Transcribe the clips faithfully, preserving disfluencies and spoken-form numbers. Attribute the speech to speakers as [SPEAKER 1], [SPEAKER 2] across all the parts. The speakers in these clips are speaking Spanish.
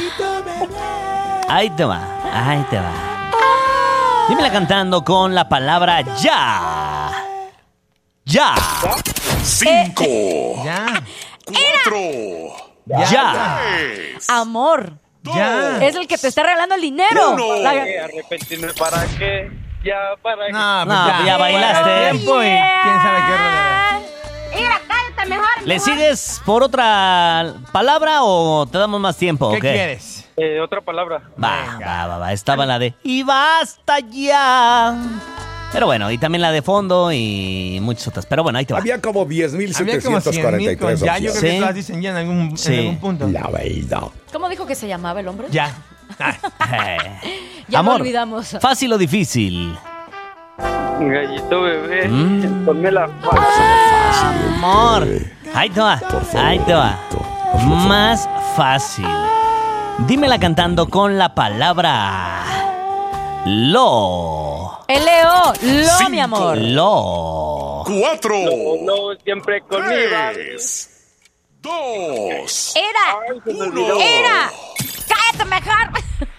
[SPEAKER 1] Ahí te va, ahí te va. Dímela cantando con la palabra ya. Ya.
[SPEAKER 2] Cinco.
[SPEAKER 3] Ya.
[SPEAKER 2] Cuatro.
[SPEAKER 1] Ya.
[SPEAKER 2] Tres.
[SPEAKER 4] Amor.
[SPEAKER 3] Ya.
[SPEAKER 4] Es el que te está regalando el dinero.
[SPEAKER 2] Uno.
[SPEAKER 4] La-
[SPEAKER 5] Arrepentirme para qué, ya para qué.
[SPEAKER 3] No, pues
[SPEAKER 1] No,
[SPEAKER 3] ya.
[SPEAKER 1] ya bailaste.
[SPEAKER 3] Tiempo y quién sabe qué rola.
[SPEAKER 6] Mira, cállate mejor.
[SPEAKER 1] ¿Le
[SPEAKER 6] mejor.
[SPEAKER 1] sigues por otra palabra o te damos más tiempo?
[SPEAKER 3] ¿Qué
[SPEAKER 1] o qué?
[SPEAKER 3] quieres?
[SPEAKER 5] Eh, otra palabra.
[SPEAKER 1] Va, va, va, va. Estaba la de y basta ya. Pero bueno, y también la de fondo y muchas otras. Pero bueno, ahí te va.
[SPEAKER 7] Había como diez mil
[SPEAKER 3] Había como
[SPEAKER 7] setecientos
[SPEAKER 3] cien
[SPEAKER 7] cuarenta y
[SPEAKER 3] mil con
[SPEAKER 7] tres
[SPEAKER 3] ya. Yo creo que
[SPEAKER 1] Sí.
[SPEAKER 3] todas dicen ya en algún,
[SPEAKER 1] Sí.
[SPEAKER 3] en algún punto.
[SPEAKER 7] La verdad.
[SPEAKER 4] ¿Cómo dijo que se llamaba el hombre?
[SPEAKER 3] Ya. Ah,
[SPEAKER 1] Eh.
[SPEAKER 4] Ya
[SPEAKER 1] Amor,
[SPEAKER 4] lo olvidamos.
[SPEAKER 1] ¿fácil o difícil?
[SPEAKER 5] Gallito bebé,
[SPEAKER 1] Mm.
[SPEAKER 5] ponme la falsa.
[SPEAKER 1] Amor. Ahí te va. Ahí te va. Más fácil. Dímela cantando con la palabra lo.
[SPEAKER 4] El Leo. Lo,
[SPEAKER 2] Cinco.
[SPEAKER 4] mi amor.
[SPEAKER 1] Lo.
[SPEAKER 2] Cuatro.
[SPEAKER 5] No, siempre conmigo.
[SPEAKER 2] Tres. Dos.
[SPEAKER 4] Era.
[SPEAKER 5] Ay, se me
[SPEAKER 2] Uno.
[SPEAKER 5] olvidó.
[SPEAKER 4] Era. Cállate mejor.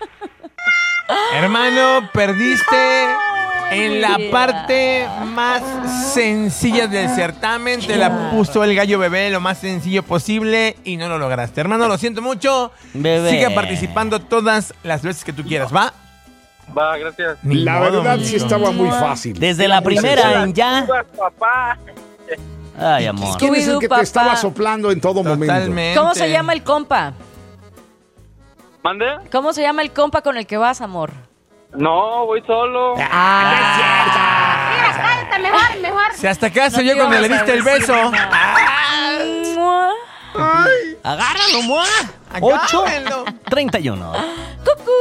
[SPEAKER 3] hermano, perdiste en la
[SPEAKER 4] Mira.
[SPEAKER 3] parte más sencilla del certamen. Te la puso el gallo bebé lo más sencillo posible y no lo lograste. Hermano, lo siento mucho.
[SPEAKER 1] Bebé.
[SPEAKER 3] Sigue participando todas las veces que tú quieras, ¿va?
[SPEAKER 5] Va, gracias.
[SPEAKER 3] Ni
[SPEAKER 7] La
[SPEAKER 3] modo,
[SPEAKER 7] verdad
[SPEAKER 3] manito.
[SPEAKER 7] sí estaba muy fácil.
[SPEAKER 1] Desde la primera en ya.
[SPEAKER 5] Uvas, papá.
[SPEAKER 1] Ay, amor.
[SPEAKER 7] ¿Quién es el que
[SPEAKER 4] Scooby-Doo,
[SPEAKER 7] te estaba
[SPEAKER 4] papá.
[SPEAKER 7] soplando en todo momento?
[SPEAKER 3] Totalmente.
[SPEAKER 4] ¿Cómo se llama el compa?
[SPEAKER 5] ¿Mande?
[SPEAKER 4] ¿Cómo se llama el compa con el que vas, amor?
[SPEAKER 5] No, voy solo.
[SPEAKER 4] Ah,
[SPEAKER 6] Mira, cállate mejor, mejor.
[SPEAKER 3] Si hasta acá se
[SPEAKER 4] No
[SPEAKER 3] yo
[SPEAKER 4] te
[SPEAKER 3] cuando le
[SPEAKER 4] ibas a
[SPEAKER 3] diste el
[SPEAKER 4] decir
[SPEAKER 3] beso.
[SPEAKER 4] nada. Mua.
[SPEAKER 1] Agárralo, mua. ocho
[SPEAKER 3] Agárrenlo.
[SPEAKER 1] treinta y uno.
[SPEAKER 4] Cucú.